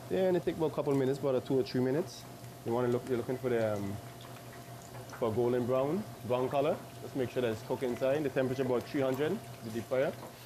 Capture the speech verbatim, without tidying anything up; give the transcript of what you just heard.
Yeah, and it take about a couple of minutes, about a two or three minutes. You want to look. You're looking for the um, for golden brown, brown color. Just make sure that it's cooked inside. The temperature about three hundred, the deep fryer.